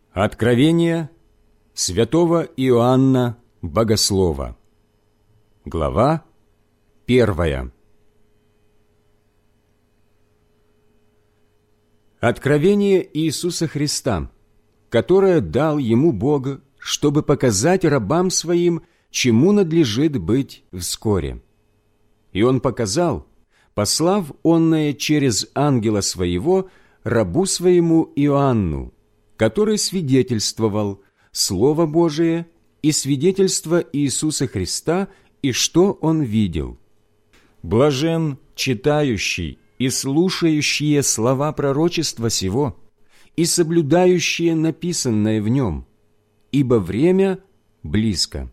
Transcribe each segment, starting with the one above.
Откровение святого Иоанна Богослова. Глава 1. Откровение Иисуса Христа, которое дал Ему Бог, чтобы показать рабам Своим, чему надлежит быть вскоре. И Он показал, послав онное через ангела Своего рабу Своему Иоанну, который свидетельствовал Слово Божие и свидетельство Иисуса Христа, и что Он видел. Блажен читающий и слушающие слова пророчества сего, и соблюдающие написанное в нем, ибо время близко.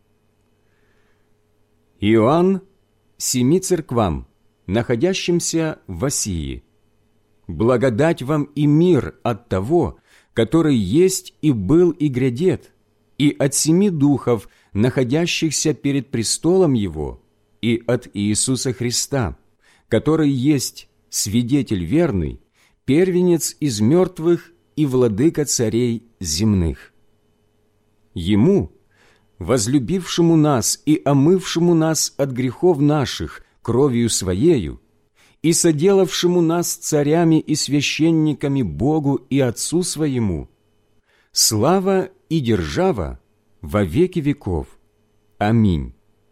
Иоанн семи церквам, находящимся в Асии. Благодать вам и мир от того, который есть и был и грядет, и от семи духов, находящихся перед престолом Его, и от Иисуса Христа, который есть свидетель верный, первенец из мертвых и владыка царей земных. Ему, возлюбившему нас и омывшему нас от грехов наших кровью Своею, и соделавшему нас царями и священниками Богу и Отцу Своему, слава и держава во веки веков. Аминь.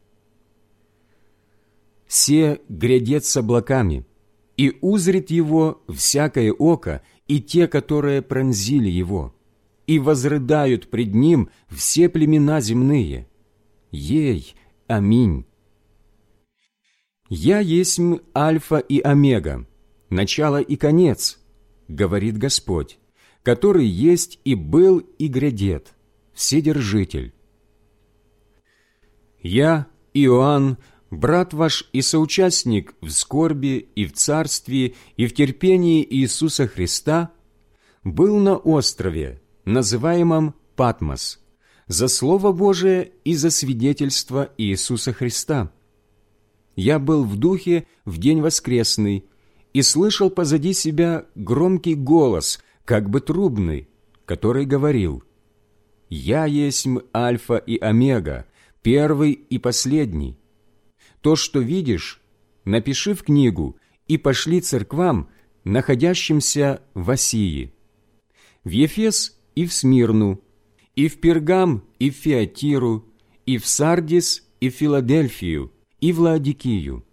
Се грядет с облаками, и узрит Его всякое око, и те, которые пронзили Его, и возрыдают пред Ним все племена земные. Ей, аминь. «Я есмь Альфа и Омега, начало и конец, говорит Господь, который есть и был и грядет, Вседержитель. Я, Иоанн, брат ваш и соучастник в скорби и в царстве и в терпении Иисуса Христа, был на острове, называемом Патмос, за Слово Божие и за свидетельство Иисуса Христа. Я был в духе в день воскресный и слышал позади себя громкий голос, как бы трубный, который говорил: «Я есмь Альфа и Омега, первый и последний. То, что видишь, напиши в книгу и пошли церквам, находящимся в Асии, в Ефес и в Смирну, и в Пергам и в Фиатиру, и в Сардис и в Филадельфию, и в Лаодикию».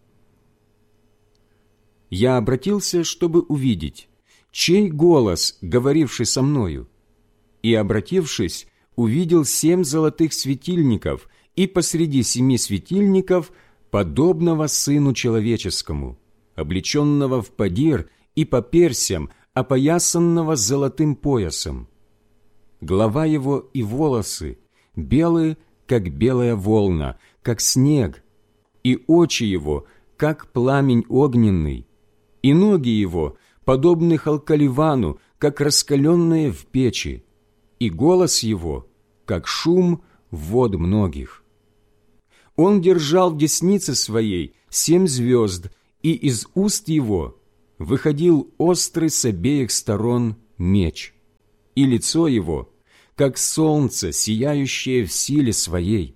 Я обратился, чтобы увидеть, чей голос, говоривший со мною, и, обратившись, увидел 7 золотых светильников, и посреди 7 светильников подобного Сыну Человеческому, облеченного в подир и по персям, опоясанного золотым поясом. Голова его и волосы белые, как белая волна, как снег, и очи его, как пламень огненный, и ноги его, подобны халкаливану, как раскаленные в печи, и голос его, как шум вод многих. Он держал в деснице своей 7 звезд, и из уст его выходил острый с обеих сторон меч, и лицо его, как солнце, сияющее в силе своей.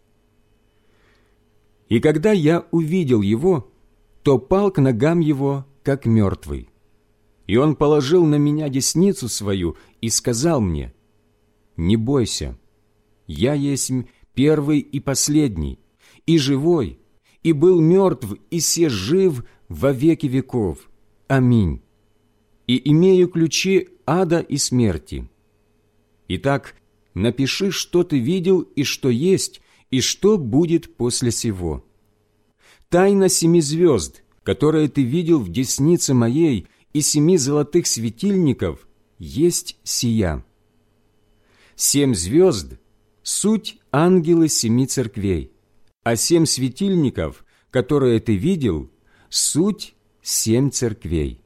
И когда я увидел его, то пал к ногам его, как мертвый. И он положил на меня десницу свою и сказал мне: «Не бойся, я есмь первый и последний, и живой, и был мертв, и се жив во веки веков. Аминь. И имею ключи ада и смерти. Итак, напиши, что ты видел, и что есть, и что будет после сего. Тайна 7 звезд, которые ты видел в деснице моей, и 7 золотых светильников, есть сия. 7 звезд — суть ангелы 7 церквей, а 7 светильников, которые ты видел, суть 7 церквей».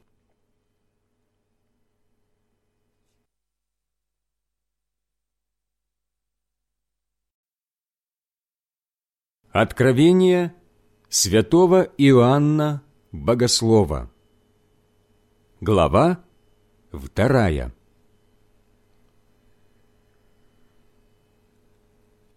Откровение святого Иоанна Богослова. Глава 2.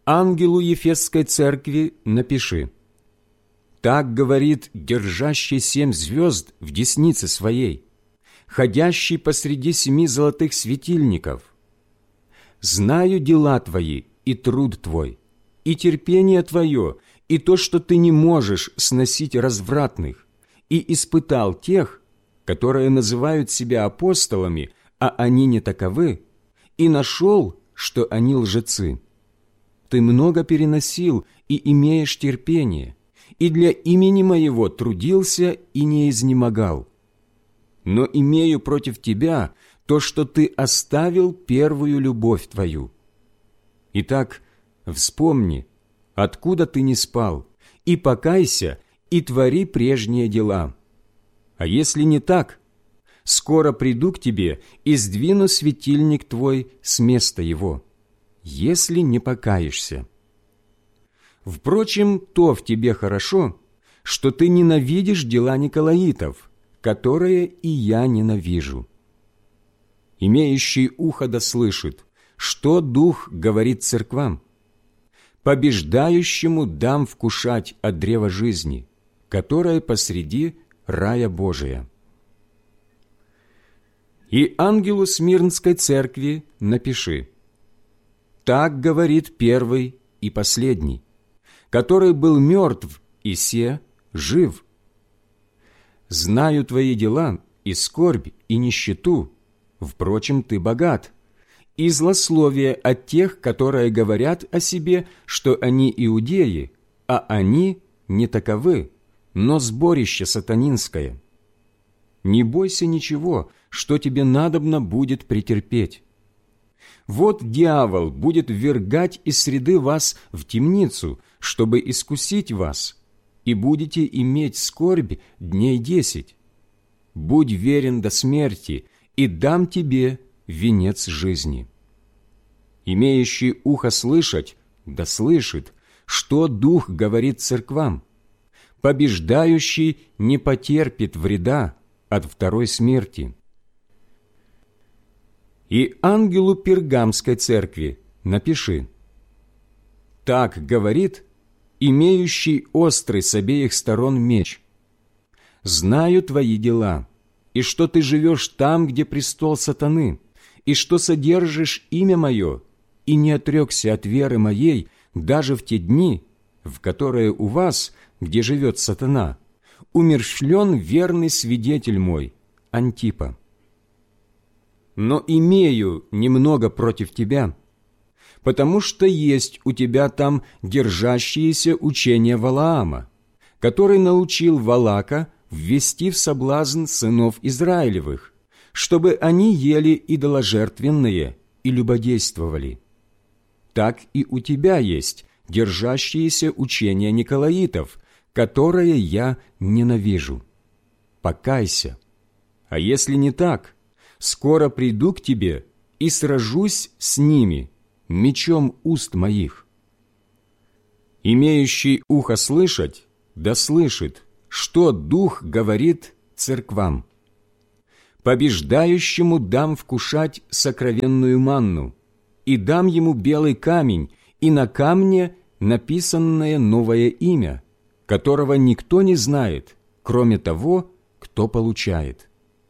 ангелу Ефесской церкви напиши: так говорит держащий 7 звезд в деснице своей, ходящий посреди 7 золотых светильников. Знаю дела твои и труд твой, и терпение твое, и то, что ты не можешь сносить развратных, и испытал тех, которые называют себя апостолами, а они не таковы, и нашел, что они лжецы. Ты много переносил и имеешь терпение, и для имени моего трудился и не изнемогал. Но имею против тебя то, что ты оставил первую любовь твою. Итак, вспомни, откуда ты не спал, и покайся, и твори прежние дела. А если не так, скоро приду к тебе и сдвину светильник твой с места его, если не покаешься. Впрочем, то в тебе хорошо, что ты ненавидишь дела николаитов, которые и я ненавижу. Имеющий ухо да слышит, что Дух говорит церквам. Побеждающему дам вкушать от древа жизни, которое посреди рая Божия. И ангелу Смирнской церкви напиши: так говорит первый и последний, который был мертв, и се жив. Знаю твои дела, и скорбь, и нищету, впрочем, ты богат, и злословие от тех, которые говорят о себе, что они иудеи, а они не таковы, но сборище сатанинское. Не бойся ничего, что тебе надобно будет претерпеть. Вот дьявол будет ввергать из среды вас в темницу, чтобы искусить вас, и будете иметь скорбь дней 10. Будь верен до смерти, и дам тебе венец жизни. Имеющий ухо слышать, да слышит, что Дух говорит церквам. Побеждающий не потерпит вреда от второй смерти. И ангелу Пергамской церкви напиши: так говорит имеющий острый с обеих сторон меч. Знаю твои дела, и что ты живешь там, где престол сатаны, и что содержишь имя мое, и не отрекся от веры моей даже в те дни, в которые у вас, где живет сатана, умерщвлен верный свидетель мой, Антипа. Но имею немного против тебя, потому что есть у тебя там держащиеся учения Валаама, который научил Валака ввести в соблазн сынов Израилевых, чтобы они ели идоложертвенные и любодействовали. Так и у тебя есть держащиеся учения николаитов, которые я ненавижу. Покайся. А если не так, скоро приду к тебе и сражусь с ними мечом уст моих. Имеющий ухо слышать, да слышит, что Дух говорит церквам. Побеждающему дам вкушать сокровенную манну, и дам ему белый камень, и на камне написанное новое имя, которого никто не знает, кроме того, кто получает.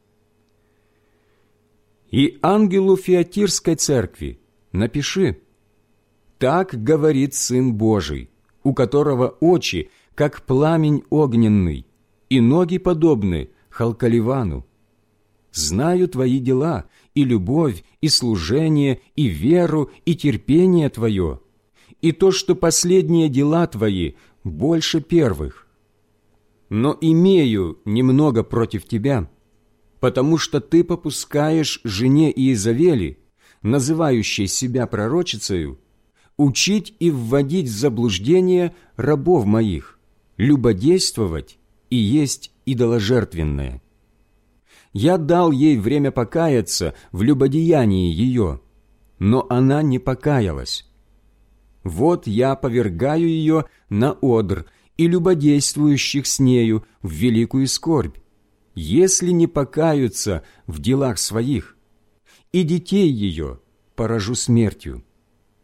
И ангелу Фиатирской церкви напиши: так говорит Сын Божий, у которого очи, как пламень огненный, и ноги подобны халкаливану. Знаю твои дела, и любовь, и служение, и веру, и терпение твое, и то, что последние дела твои больше первых. Но имею немного против тебя, потому что ты попускаешь жене Иезавели, называющей себя пророчицею, учить и вводить в заблуждение рабов моих, любодействовать и есть идоложертвенное. Я дал ей время покаяться в любодеянии ее, но она не покаялась. Вот я повергаю ее на одр и любодействующих с нею в великую скорбь, если не покаются в делах своих, и детей ее поражу смертью.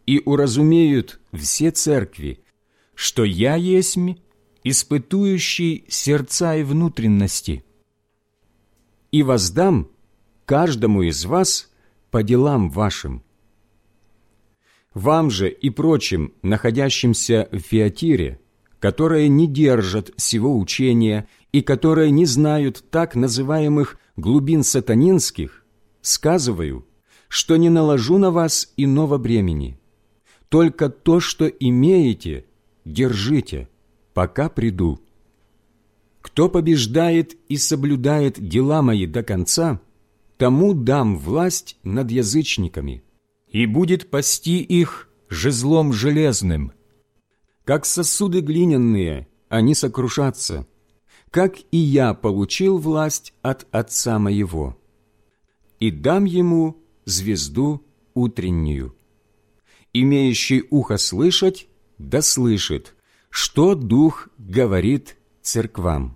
и уразумеют все церкви, что я есмь, испытующий сердца и внутренности, и воздам каждому из вас по делам вашим. Вам же и прочим, находящимся в Фиатире, которые не держат сего учения и которые не знают так называемых глубин сатанинских, сказываю, что не наложу на вас иного бремени. Только то, что имеете, держите, пока приду. Кто побеждает и соблюдает дела мои до конца, тому дам власть над язычниками, и будет пасти их жезлом железным. Как сосуды глиняные, они сокрушатся, как и я получил власть от Отца моего. И дам ему звезду утреннюю. Имеющий ухо слышать, да слышит, что Дух говорит церквам.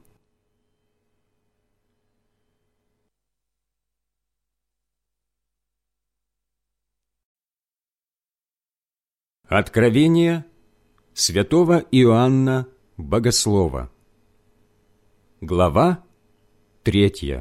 Откровение святого Иоанна Богослова. Глава 3.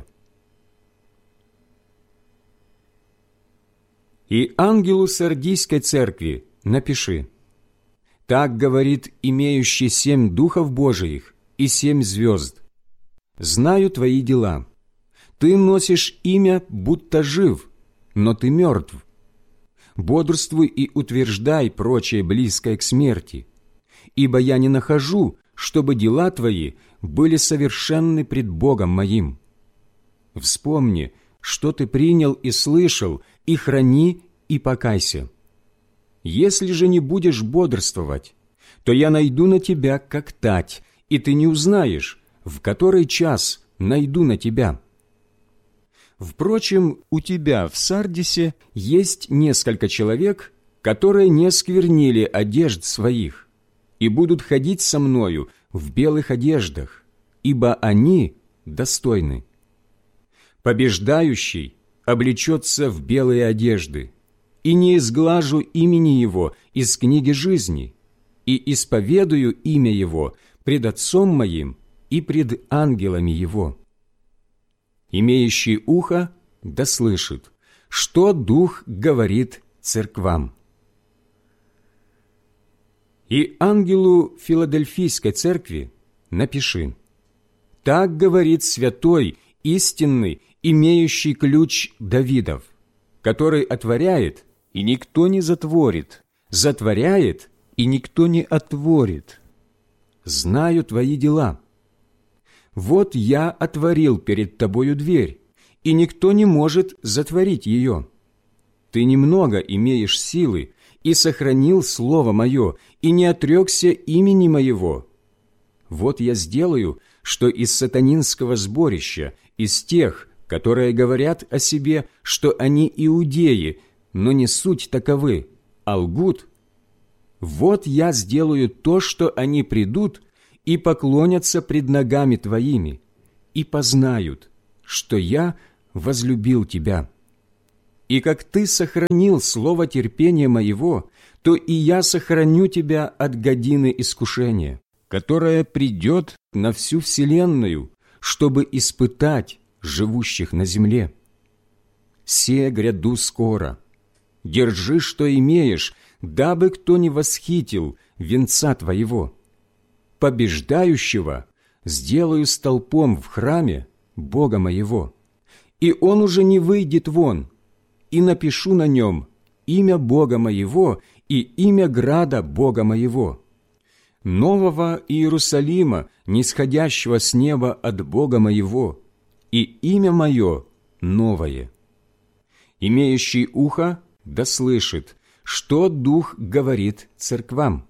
«И ангелу Сардийской церкви напиши: так говорит имеющий 7 духов Божиих и 7 звезд. Знаю твои дела. Ты носишь имя, будто жив, но ты мертв. Бодрствуй и утверждай прочее близкое к смерти, ибо я не нахожу, чтобы дела твои были совершенны пред Богом моим. Вспомни, что ты принял и слышал, и храни, и покайся. Если же не будешь бодрствовать, то я найду на тебя, как тать, и ты не узнаешь, в который час найду на тебя. Впрочем, у тебя в Сардисе есть несколько человек, которые не осквернили одежд своих, и будут ходить со мною в белых одеждах, ибо они достойны. Побеждающий облечется в белые одежды, и не изглажу имени его из книги жизни, и исповедую имя его пред Отцом моим и пред ангелами его. Имеющий ухо да слышит, что Дух говорит церквам. И ангелу Филадельфийской церкви напиши: так говорит святой, истинный, имеющий ключ Давидов, который отворяет, и никто не затворит, затворяет, и никто не отворит. Знаю твои дела. Вот я отворил перед тобою дверь, и никто не может затворить ее. Ты немного имеешь силы, и сохранил слово мое, и не отрекся имени моего. Вот я сделаю, что из сатанинского сборища, из тех, которые говорят о себе, что они иудеи, но не суть таковы, а лгут, вот я сделаю то, что они придут и поклонятся пред ногами твоими, и познают, что я возлюбил тебя. И как ты сохранил слово терпения моего, то и я сохраню тебя от годины искушения, которая придет на всю вселенную, чтобы испытать живущих на земле. Се гряду скоро. Держи, что имеешь, дабы кто не восхитил венца твоего. Побеждающего сделаю столпом в храме Бога моего, и он уже не выйдет вон, и напишу на нем имя Бога моего и имя града Бога моего, нового Иерусалима, нисходящего с неба от Бога моего, и имя мое новое. Имеющий ухо да слышит, что Дух говорит церквам.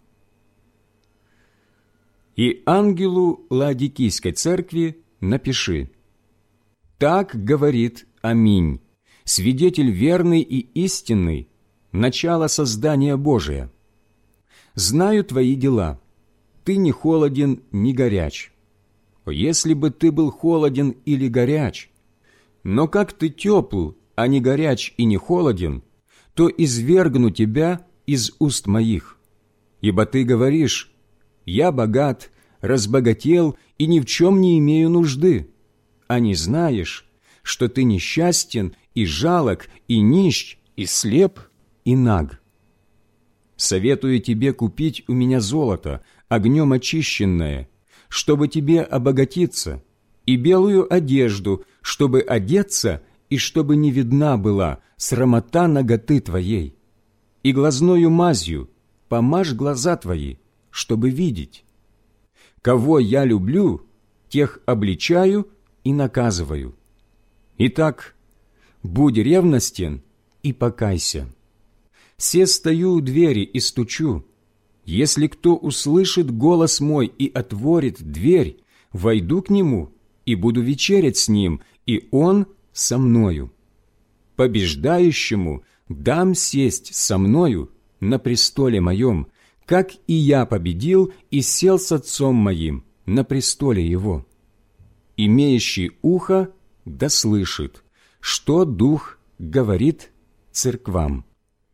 И ангелу Лаодикийской церкви напиши: так говорит Аминь, свидетель верный и истинный, начало создания Божия. Знаю твои дела, ты не холоден, ни горяч. Если бы ты был холоден или горяч, но как ты тепл, а не горяч и не холоден, то извергну тебя из уст моих. Ибо ты говоришь: я богат, разбогател и ни в чем не имею нужды, а не знаешь, что ты несчастен и жалок, и нищ, и слеп, и наг. Советую тебе купить у меня золото, огнем очищенное, чтобы тебе обогатиться, и белую одежду, чтобы одеться, и чтобы не видна была срамота наготы твоей, и глазною мазью помажь глаза твои, чтобы видеть. Кого я люблю, тех обличаю и наказываю. Итак, будь ревностен и покайся. Се стою у двери и стучу. Если кто услышит голос мой и отворит дверь, войду к нему и буду вечерять с ним, и он со мною. Побеждающему дам сесть со мною на престоле моем, как и я победил и сел с отцом моим на престоле его. Имеющий ухо да слышит, что Дух говорит церквам.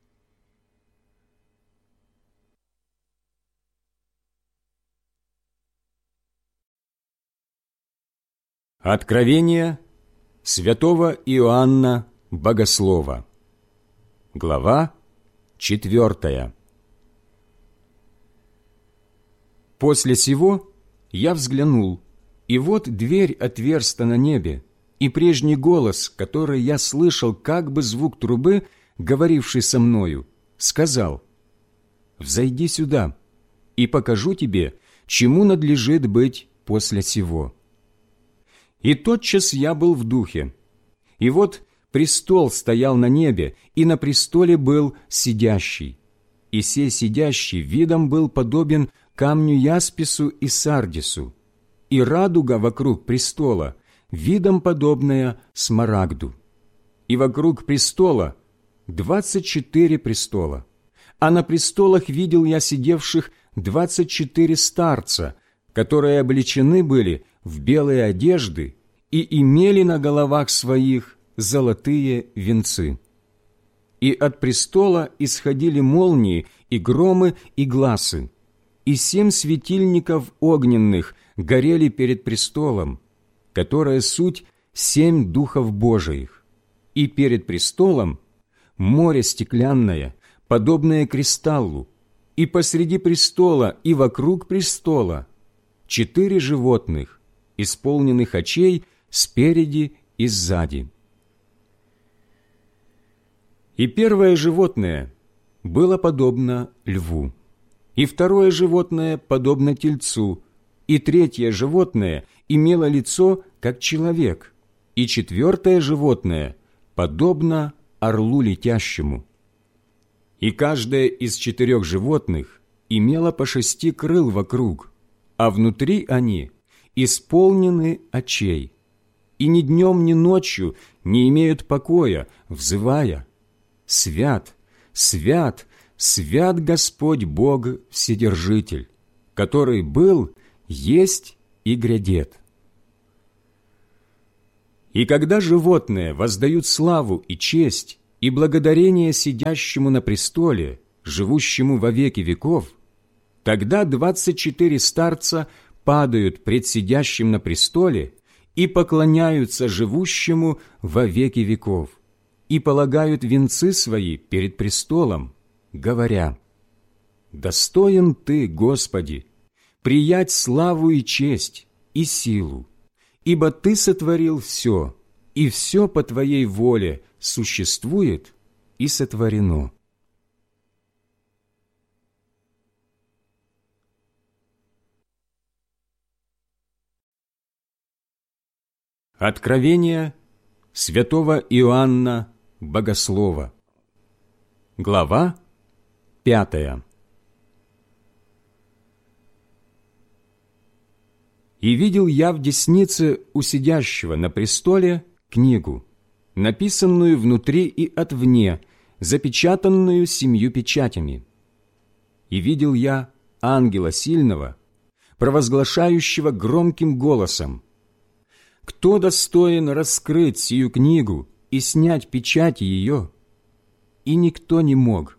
Откровение святого Иоанна Богослова. Глава 4. После сего я взглянул, и вот дверь отверста на небе, и прежний голос, который я слышал, как бы звук трубы, говоривший со мною, сказал: «Взойди сюда, и покажу тебе, чему надлежит быть после сего». И тотчас я был в духе, и вот престол стоял на небе, и на престоле был сидящий, и сей сидящий видом был подобен камню яспису и сардису, и радуга вокруг престола видом подобная смарагду. И вокруг престола 24 престола, а на престолах видел я сидевших 24 старца, которые облечены были в белые одежды и имели на головах своих золотые венцы. И от престола исходили молнии, и громы, и гласы, и 7 светильников огненных горели перед престолом, которое суть 7 духов Божиих, и перед престолом море стеклянное, подобное кристаллу, и посреди престола и вокруг престола 4 животных, исполненных очей спереди и сзади. И первое животное было подобно льву, и второе животное подобно тельцу, и третье животное имело лицо, как человек, и четвертое животное подобно орлу летящему. И каждое из 4 животных имело по 6 крыл вокруг, а внутри они исполнены очей, и ни днем, ни ночью не имеют покоя, взывая: «Свят, свят, свят Господь Бог Вседержитель, который был, есть и грядет». И когда животные воздают славу и честь и благодарение сидящему на престоле, живущему во веки веков, тогда 24 старца падают пред сидящим на престоле и поклоняются живущему во веки веков, и полагают венцы свои перед престолом, говоря: «Достоин Ты, Господи, приять славу и честь и силу, ибо Ты сотворил все, и все по Твоей воле существует и сотворено». Откровение святого Иоанна Богослова. Глава 5. «И видел я в деснице у сидящего на престоле книгу, написанную внутри и отвне, запечатанную 7 печатями. И видел я ангела сильного, провозглашающего громким голосом: «Кто достоин раскрыть сию книгу и снять печати ее?» И никто не мог,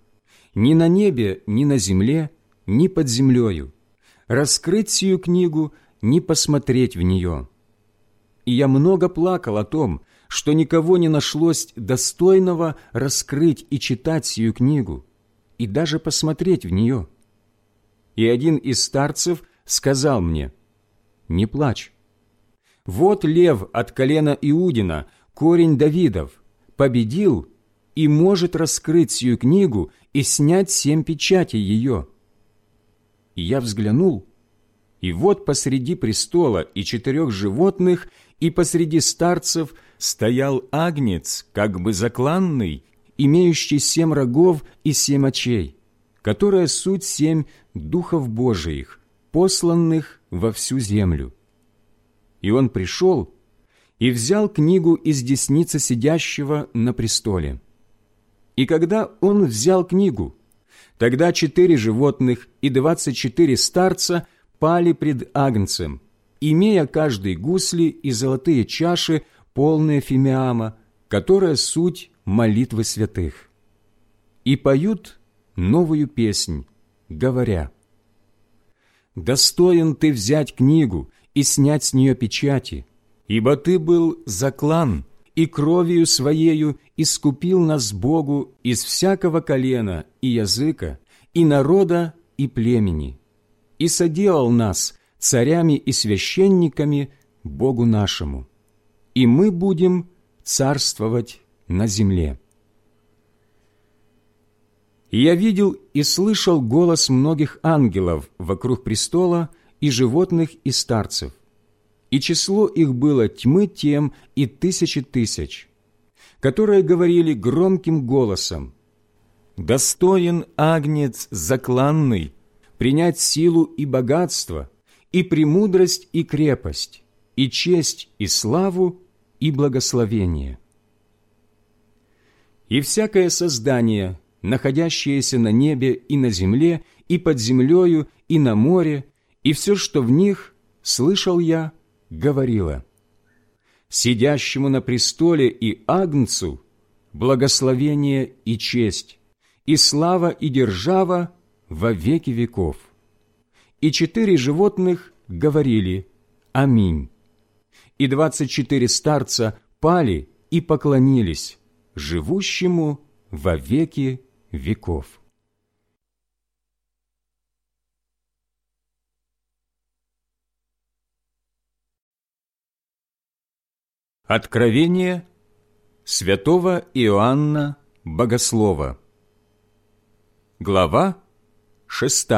ни на небе, ни на земле, ни под землею, раскрыть сию книгу, ни посмотреть в нее. И я много плакал о том, что никого не нашлось достойного раскрыть и читать сию книгу, и даже посмотреть в нее. И один из старцев сказал мне: «Не плачь. Вот лев от колена Иудина, корень Давидов, победил и может раскрыть сию книгу и снять 7 печатей ее». И я взглянул, и вот посреди престола и 4 животных, и посреди старцев стоял агнец, как бы закланный, имеющий 7 рогов и 7 очей, которая суть 7 духов Божиих, посланных во всю землю. И он пришел и взял книгу из десницы сидящего на престоле. И когда он взял книгу, тогда 4 животных и 24 старца пали пред агнцем, имея каждый гусли и золотые чаши, полные фимиама, которая суть молитвы святых. И поют новую песнь, говоря: «Достоин ты взять книгу и снять с нее печати, ибо ты был заклан, и кровью своею искупил нас Богу из всякого колена и языка, и народа, и племени, и соделал нас царями и священниками Богу нашему, и мы будем царствовать на земле». И я видел и слышал голос многих ангелов вокруг престола, и животных, и старцев, и число их было тьмы тем и тысячи тысяч, которые говорили громким голосом: «Достоин агнец закланный принять силу и богатство, и премудрость, и крепость, и честь, и славу, и благословение». И всякое создание, находящееся на небе и на земле, и под землею, и на море, и все, что в них, слышал я, говорило: «Сидящему на престоле и агнцу благословение и честь, и слава и держава во веки веков». И 4 животных говорили: «Аминь». И 24 старца пали и поклонились живущему во веки веков. Откровение святого Иоанна Богослова. Глава 6.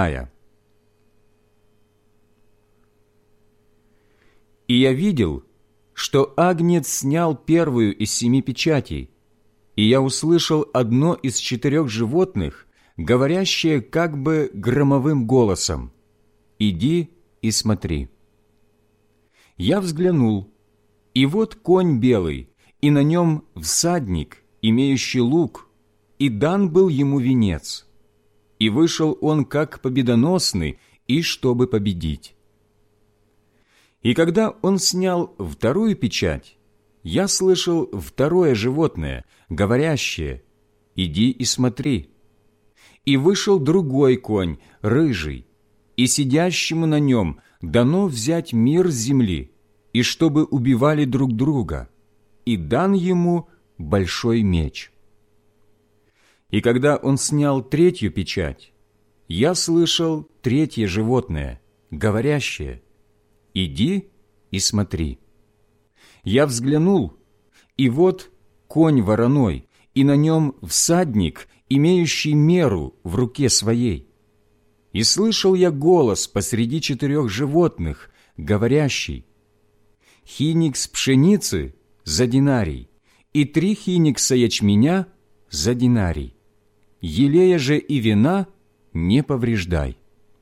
«И я видел, что агнец снял первую из 7 печатей, и я услышал одно из 4 животных, говорящее как бы громовым голосом: «Иди и смотри». Я взглянул, и вот конь белый, и на нем всадник, имеющий лук, и дан был ему венец. И вышел он как победоносный, и чтобы победить. И когда он снял 2 печать, я слышал 2 животное, говорящее: «Иди и смотри». И вышел другой конь, рыжий, и сидящему на нем дано взять мир с земли, и чтобы убивали друг друга, и дан ему большой меч. И когда он снял 3 печать, я слышал 3 животное, говорящее: «Иди и смотри». Я взглянул, и вот конь вороной, и на нем всадник, имеющий меру в руке своей. И слышал я голос посреди 4 животных, говорящий: «Хиникс пшеницы за динарий, и 3 хиникса ячменя за динарий. Елея же и вина не повреждай».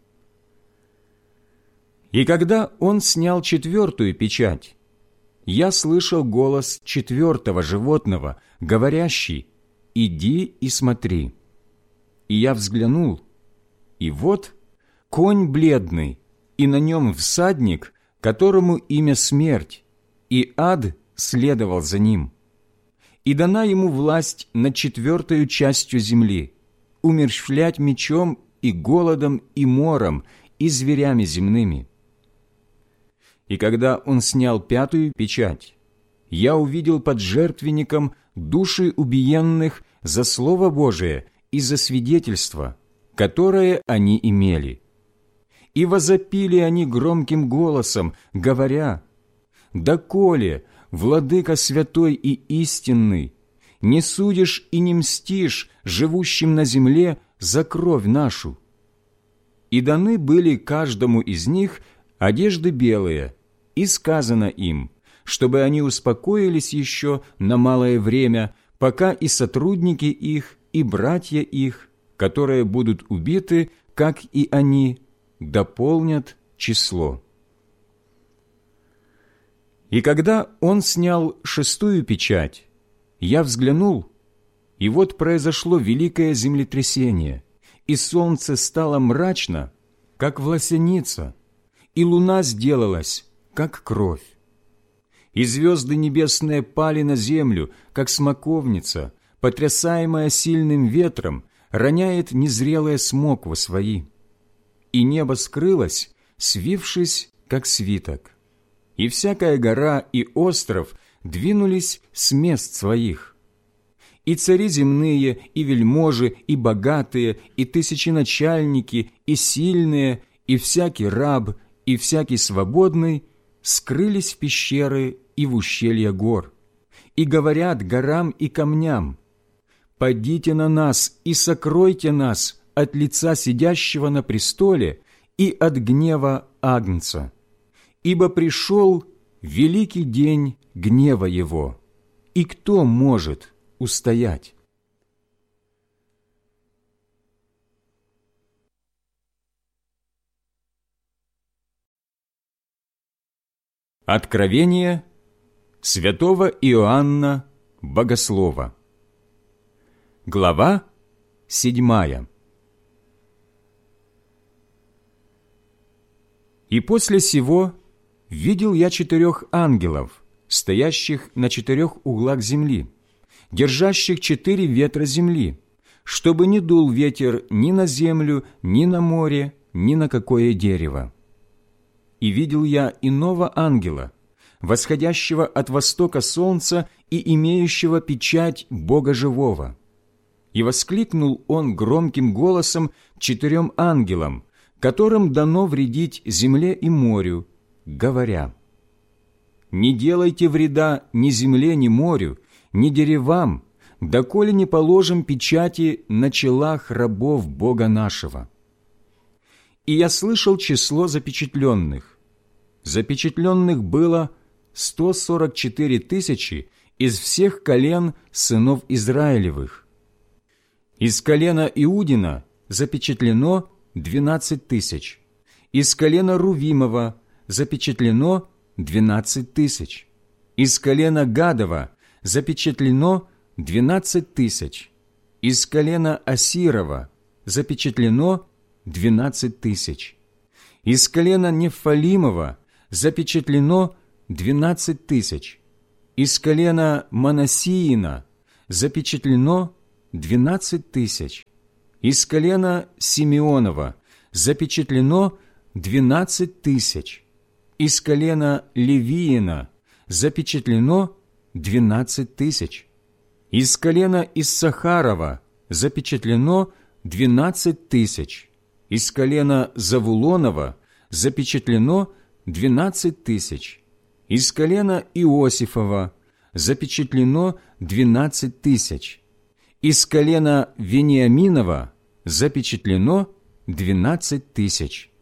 И когда он снял 4 печать, я слышал голос 4 животного, говорящий: «Иди и смотри». И я взглянул, и вот конь бледный, и на нем всадник, которому имя Смерть, и ад следовал за ним. И дана ему власть над 4 частью земли, умерщвлять мечом и голодом и мором и зверями земными». И когда он снял 5-ю печать, я увидел под жертвенником души убиенных за Слово Божие и за свидетельство, которое они имели. И возопили они громким голосом, говоря: «Доколе, Владыка святой и истинный, не судишь и не мстишь живущим на земле за кровь нашу?» И даны были каждому из них одежды белые, и сказано им, чтобы они успокоились еще на малое время, пока и сотрудники их, и братья их, которые будут убиты, как и они, дополнят число. И когда он снял 6-ю печать, я взглянул, и вот произошло великое землетрясение, и солнце стало мрачно, как власяница, и луна сделалась, как кровь. И звезды небесные пали на землю, как смоковница, потрясаемая сильным ветром, роняет незрелые смоквы свои. И небо скрылось, свившись, как свиток. И всякая гора и остров двинулись с мест своих. И цари земные, и вельможи, и богатые, и тысяченачальники, и сильные, и всякий раб, и всякий свободный скрылись в пещеры и в ущелья гор, и говорят горам и камням: «Падите на нас и сокройте нас от лица сидящего на престоле и от гнева Агнца, ибо пришел великий день гнева его, и кто может устоять?» Откровение святого Иоанна Богослова. Глава 7. «И после сего видел я 4 ангелов, стоящих на 4 углах земли, держащих 4 ветра земли, чтобы не дул ветер ни на землю, ни на море, ни на какое дерево. И видел я иного ангела, восходящего от востока солнца и имеющего печать Бога живого. И воскликнул он громким голосом 4 ангелам, которым дано вредить земле и морю, говоря: «Не делайте вреда ни земле, ни морю, ни деревам, доколе не положим печати на челах рабов Бога нашего». И я слышал число запечатленных. Запечатленных было 144 тысячи из всех колен сынов Израилевых. Из колена Иудина запечатлено 12 тысяч, из колена Рувимова запечатлено 12 тысяч, из колена Гадова запечатлено 12 тысяч, из колена Асирова запечатлено 12 тысяч, из колена Нефалимова запечатлено 12 тысяч, из колена Манассиина запечатлено 12 тысяч, из колена Симеонова запечатлено 12 тысяч, из колена Левиина запечатлено 12 тысяч, из колена Иссахарова запечатлено 12 тысяч, из колена Завулонова запечатлено 12 тысяч, из колена Иосифова запечатлено 12 тысяч, из колена Вениаминова запечатлено 12 тысяч.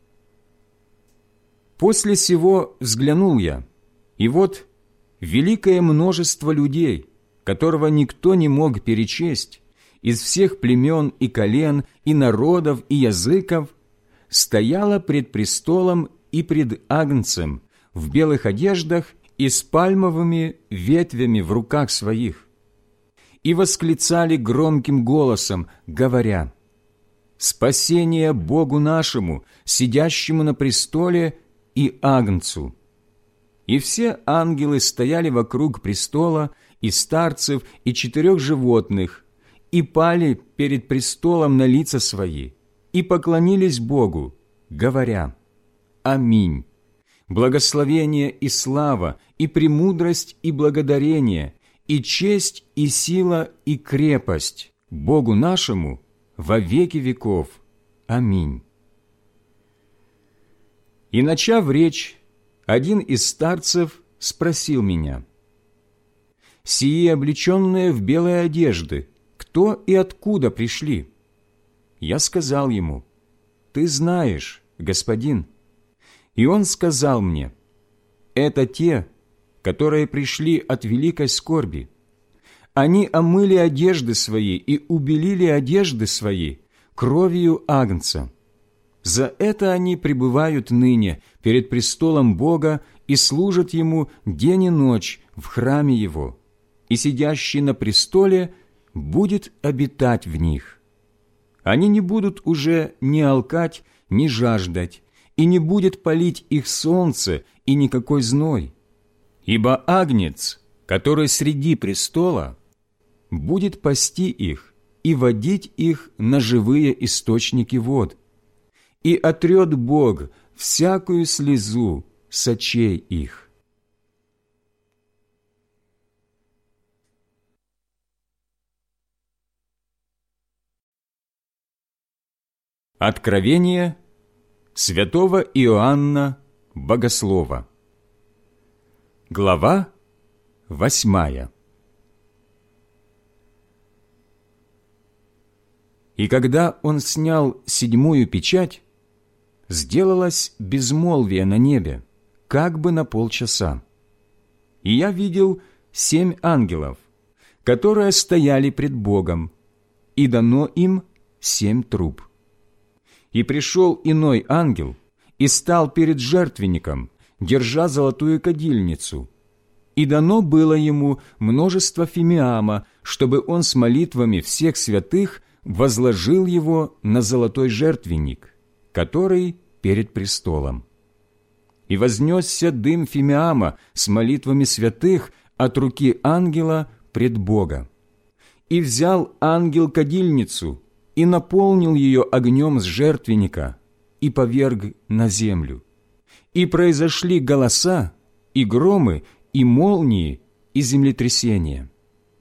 После сего взглянул я, и вот великое множество людей, которого никто не мог перечесть, из всех племен и колен, и народов, и языков, стояло пред престолом и пред Агнцем в белых одеждах и с пальмовыми ветвями в руках своих, и восклицали громким голосом, говоря: «Спасение Богу нашему, сидящему на престоле, и Агнцу!» И все ангелы стояли вокруг престола, и старцев, и 4 животных, и пали перед престолом на лица свои, и поклонились Богу, говоря: Аминь. Благословение и слава, и премудрость, и благодарение, и честь, и сила, и крепость Богу нашему во веки веков. Аминь. И, начав речь, один из старцев спросил меня: «Сии, облеченные в белые одежды, кто и откуда пришли?» Я сказал ему: «Ты знаешь, господин». И он сказал мне: «Это те, которые пришли от великой скорби. Они омыли одежды свои и убелили одежды свои кровью Агнца. За это они пребывают ныне перед престолом Бога и служат Ему день и ночь в храме Его, и сидящий на престоле будет обитать в них. Они не будут уже ни алкать, ни жаждать, и не будет палить их солнце и никакой зной, ибо Агнец, который среди престола, будет пасти их и водить их на живые источники вод, и отрет Бог всякую слезу с очей их». Откровение святого Иоанна Богослова. Глава 8. И когда он снял 7 печать, сделалось безмолвие на небе, как бы на полчаса. И я видел 7 ангелов, которые стояли пред Богом, и дано им 7 труб. И пришел иной ангел и стал перед жертвенником, держа золотую кадильницу. И дано было ему множество фимиама, чтобы он с молитвами всех святых возложил его на золотой жертвенник, который перед престолом. И вознесся дым фимиама с молитвами святых от руки ангела пред Бога. И взял ангел кадильницу и наполнил ее огнем с жертвенника и поверг на землю. И произошли голоса, и громы, и молнии, и землетрясения.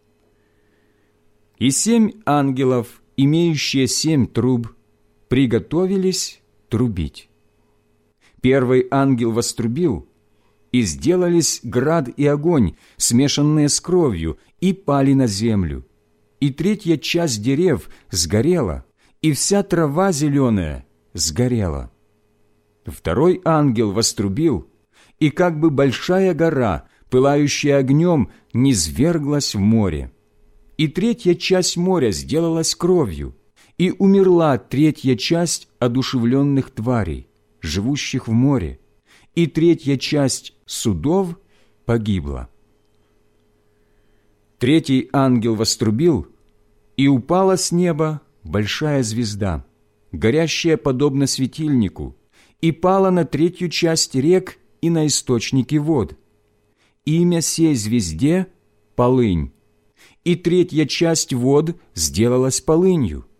И 7 ангелов, имеющие 7 труб, приготовились трубить. Первый ангел вострубил, и сделались град и огонь, смешанные с кровью, и пали на землю. И 3 часть дерев сгорела, и вся трава зеленая сгорела. Второй ангел вострубил, и как бы большая гора, пылающая огнем, низверглась в море. И 3 часть моря сделалась кровью, и умерла 3 часть одушевленных тварей, живущих в море, и 3 часть судов погибла. 3 ангел вострубил, и упала с неба большая звезда, горящая подобно светильнику, и пала на 3 часть рек и на источники вод. Имя сей звезде – Полынь, и 3 часть вод сделалась полынью,